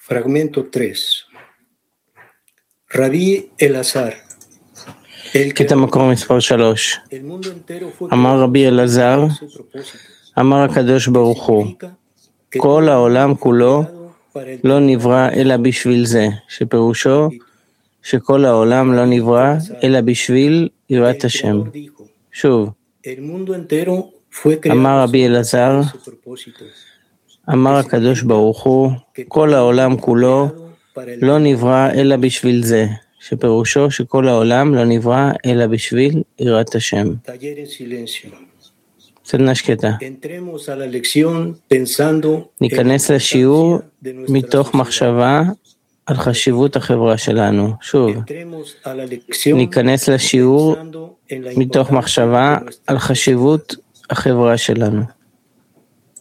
Fragmento 3. רבי אלעזר. קטע מקור מספר 3. אמר רבי אלעזר, אמר הקדוש ברוך הוא, כל העולם כולו לא נברא אלא בשביל זה, שפירושו שכל העולם לא נברא אלא בשביל יראת השם. שוב, אמר רבי אלעזר, אמר הקדוש ברוך הוא, כל העולם כולו לא נברא אלא בשביל זה, שפירושו שכל העולם לא נברא אלא בשביל יראת השם. סדנה שקטה. ניכנס לשיעור מתוך מחשבה על חשיבות החברה שלנו. שוב, ניכנס לשיעור מתוך מחשבה על חשיבות החברה שלנו.